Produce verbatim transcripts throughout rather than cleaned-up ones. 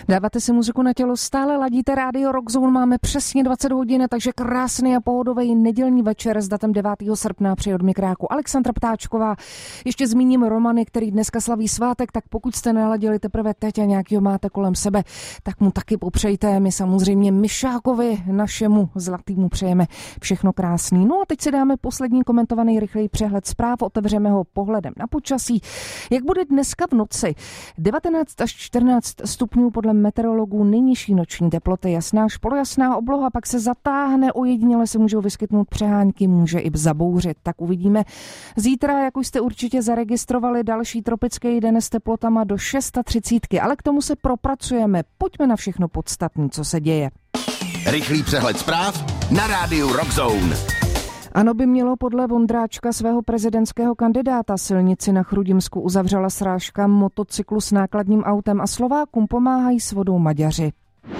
Dáváte si muziku na tělo, stále ladíte rádio Rock Zone, máme přesně dvacet hodin, takže krásný a pohodový nedělní večer s datem devátého srpna při od mikráku Alexandra Ptáčková. Ještě zmíním Romany, který dneska slaví svátek, tak pokud jste naladili teprve teď a nějakýho máte kolem sebe, tak mu taky popřejte. My samozřejmě Myšákovi, našemu zlatýmu, přejeme všechno krásný. No a teď si dáme poslední komentovaný rychlej přehled zpráv, otevřeme ho pohledem na počasí. Jak bude dneska v noci? devatenáct až čtrnáct stupňů podle meteorologů, nejnižší noční teploty, jasná až polojasná obloha, pak se zatáhne, ojediněle se můžou vyskytnout přehánky, může i zabouřit, tak uvidíme. Zítra, jak už jste určitě zaregistrovali, další tropický den s teplotama do třicet šest, ale k tomu se propracujeme. Pojďme na všechno podstatné, co se děje. Rychlý přehled zpráv na rádiu Rock Zone. ANO by mělo podle Vondráčka svého prezidentského kandidáta. Silnici na Chrudimsku uzavřela srážka motocyklu s nákladním autem a Slovákům pomáhají s vodou Maďaři.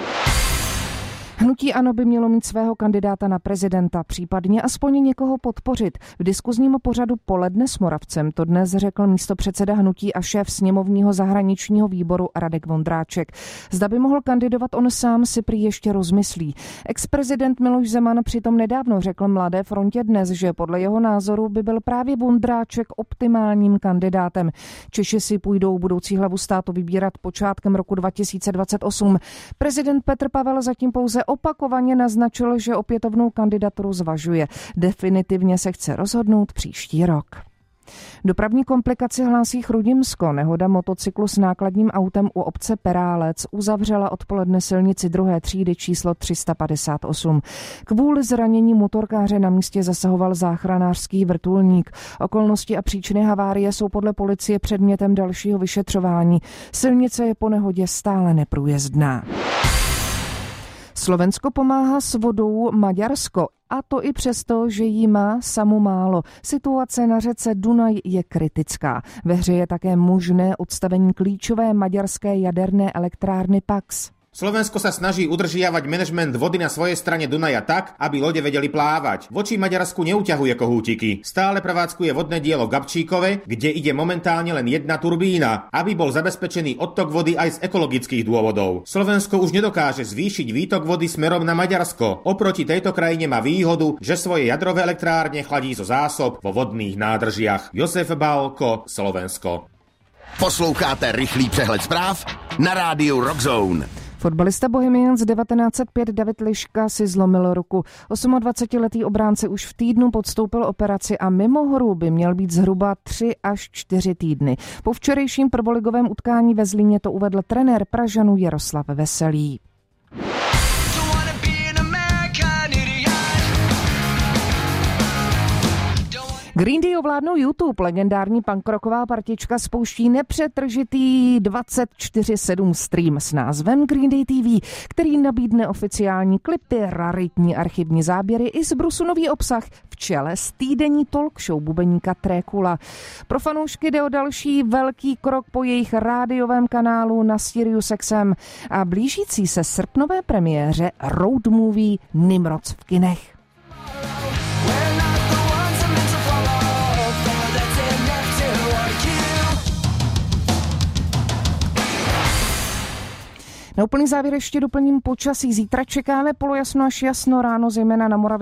Hnutí ANO by mělo mít svého kandidáta na prezidenta, případně aspoň někoho podpořit. V diskuzním pořadu Poledne s Moravcem to dnes řekl místopředseda hnutí a šéf sněmovního zahraničního výboru Radek Vondráček. Zda by mohl kandidovat on sám, si prý ještě rozmyslí. Ex-prezident Miloš Zeman přitom nedávno řekl Mladé frontě dnes, že podle jeho názoru by byl právě Vondráček optimálním kandidátem. Češi si půjdou budoucí hlavu státu vybírat počátkem roku dva tisíce dvacet osm. Prezident Petr Pavel zatím pouze opakovaně naznačil, že opětovnou kandidaturu zvažuje. Definitivně se chce rozhodnout příští rok. Dopravní komplikaci hlásí Chrudimsko. Nehoda motocyklu s nákladním autem u obce Perálec uzavřela odpoledne silnici druhé třídy číslo tři sta padesát osm. Kvůli zranění motorkáře na místě zasahoval záchranářský vrtulník. Okolnosti a příčiny havárie jsou podle policie předmětem dalšího vyšetřování. Silnice je po nehodě stále neprůjezdná. Slovensko pomáhá s vodou Maďarsko, a to i přesto, že jí má samo málo. Situace na řece Dunaj je kritická. Ve hře je také možné odstavení klíčové maďarské jaderné elektrárny Pax. Slovensko sa snaží udržiavať manažment vody na svojej strane Dunaja tak, aby lode vedeli plávať. Voči Maďarsku neuťahuje kohútiky. Stále prevádzkuje vodné dielo v Gabčíkove, kde ide momentálne len jedna turbína, aby bol zabezpečený odtok vody aj z ekologických dôvodov. Slovensko už nedokáže zvýšiť výtok vody smerom na Maďarsko. Oproti tejto krajine má výhodu, že svoje jadrové elektrárne chladí zo zásob vo vodných nádržiach. Josef Bálko, Slovensko. Posloucháte rychlý přehled zpráv na rádiu Rock Zone. Fotbalista Bohemians devatenáct set pět David Liška si zlomil ruku. dvacetiosmiletý obránce už v týdnu podstoupil operaci a mimo hru by měl být zhruba tři až čtyři týdny. Po včerejším prvoligovém utkání ve Zlíně to uvedl trenér Pražanů Jaroslav Veselý. Green Day ovládnou YouTube. Legendární punkrocková partička spouští nepřetržitý dvacet čtyři sedm stream s názvem Green Day T V, který nabídne oficiální klipy, raritní archivní záběry i zbrusu nový obsah v čele s týdenní talk show bubeníka Trékula. Pro fanoušky jde o další velký krok po jejich rádiovém kanálu na Sirius X M a blížící se srpnové premiéře road movie Nimrod v kinech. Na úplný závěr ještě doplním počasí. Zítra čekáme polojasno až jasno, ráno zejména na Moravě